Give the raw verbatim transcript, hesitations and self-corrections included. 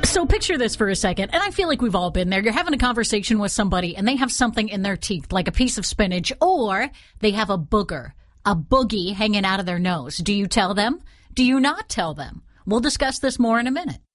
So picture this for a second, and I feel like we've all been there. You're having a conversation with somebody, and they have something in their teeth, like a piece of spinach, or they have a booger, a boogie hanging out of their nose. Do you tell them? Do you not tell them? We'll discuss this more in a minute.